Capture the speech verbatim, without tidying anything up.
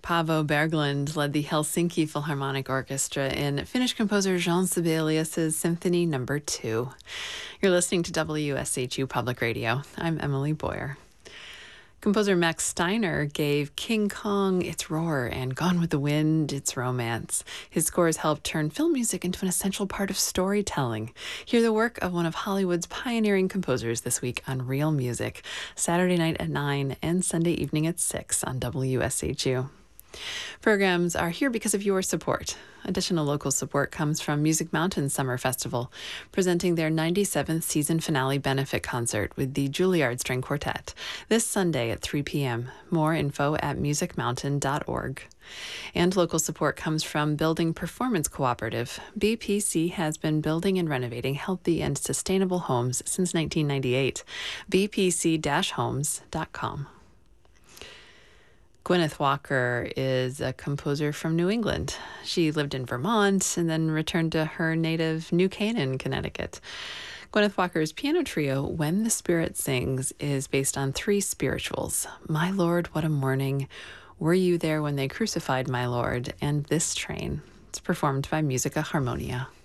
Paavo Berglund led the Helsinki Philharmonic Orchestra in Finnish composer Jean Sibelius's Symphony Number Two. You're listening to W S H U Public Radio. I'm Emily Boyer. Composer Max Steiner gave King Kong its roar and Gone with the Wind its romance. His scores helped turn film music into an essential part of storytelling. Hear the work of one of Hollywood's pioneering composers this week on Real Music, Saturday night at nine and Sunday evening at six on W S H U. Programs are here because of your support. Additional local support comes from Music Mountain Summer Festival, presenting their ninety-seventh season finale benefit concert with the Juilliard String Quartet this Sunday at three p.m. More info at music mountain dot org. And local support comes from Building Performance Cooperative. B P C has been building and renovating healthy and sustainable homes since nineteen ninety-eight. b p c dash homes dot com. Gwyneth Walker is a composer from New England. She lived in Vermont and then returned to her native New Canaan, Connecticut. Gwyneth Walker's piano trio, When the Spirit Sings, is based on three spirituals: My Lord, What a Morning, Were You There When They Crucified My Lord, and This Train. It's performed by Musica Harmonia.